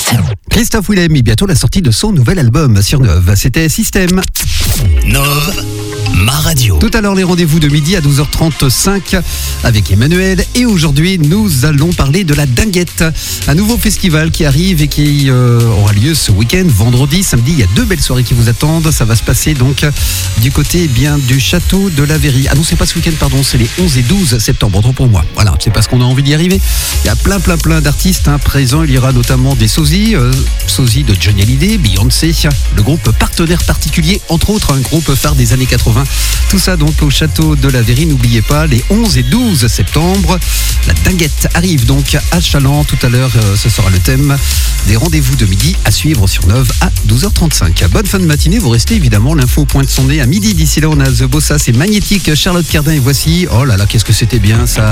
Christophe Willem et bientôt la sortie de son nouvel album sur Neuve. C'était Système. Neuve, ma radio. Tout à l'heure, les rendez-vous de midi à 12h35 avec Emmanuel. Et aujourd'hui, nous allons parler de la Dinguette. Un nouveau festival qui arrive et qui aura lieu ce week-end, vendredi, samedi. Il y a 2 belles soirées qui vous attendent. Ça va se passer donc du côté du château de la Verrie. Ah non, c'est pas ce week-end, pardon. C'est les 11 et 12 septembre, autant pour moi. Voilà, c'est parce qu'on a envie d'y arriver. Il y a plein d'artistes présents. Il y aura notamment des sosies de Johnny Hallyday, Beyoncé, le groupe Partenaire Particulier, entre autres, un groupe phare des années 80. Tout ça donc au château de la Verrie. N'oubliez pas, les 11 et 12 septembre, la Dinguette arrive donc à Chaland. Tout à l'heure, ce sera le thème des rendez-vous de midi à suivre sur Neuve à 12h35. Bonne fin de matinée, vous restez évidemment, l'info pointe son nez à midi. D'ici là, on a The Bossa, c'est magnétique, Charlotte Cardin et voici, oh là là, qu'est-ce que c'était bien ça.